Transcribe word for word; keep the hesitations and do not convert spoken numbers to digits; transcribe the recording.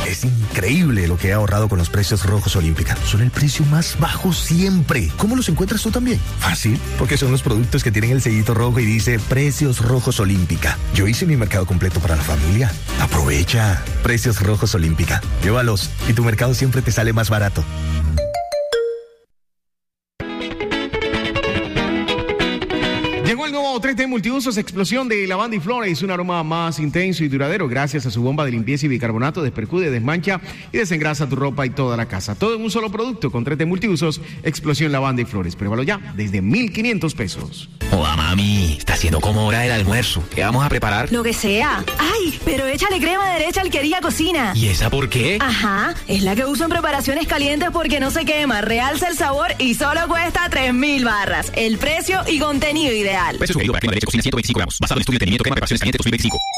Es increíble lo que he ahorrado con los precios rojos Olímpica. Son el precio más bajo siempre. ¿Cómo los encuentras tú también? Fácil, porque son los productos que tienen el sellito rojo y dice Precios Rojos Olímpica. Yo hice mi mercado completo para la familia. Aprovecha. Precios Rojos Olímpica. Llévalos y tu mercado siempre te sale más barato. Llegó el nuevo tres T Multiusos Explosión de Lavanda y Flores, un aroma más intenso y duradero gracias a su bomba de limpieza y bicarbonato, despercude, desmancha y desengrasa tu ropa y toda la casa. Todo en un solo producto con tres T Multiusos Explosión Lavanda y Flores. Pruébalo ya desde mil quinientos pesos. Hola, mami, está haciendo como hora del almuerzo. ¿Qué vamos a preparar? Lo que sea. ¡Ay! Pero échale crema derecha al Querida Cocina. ¿Y esa por qué? Ajá, es la que uso en preparaciones calientes porque no se quema, realza el sabor y solo cuesta tres mil barras. El precio y contenido ideal. Precio sugerido para crema de leche cocina ciento veinticinco gramos, basado en estudio de entendimiento crema preparaciones calientes dos mil veinticinco.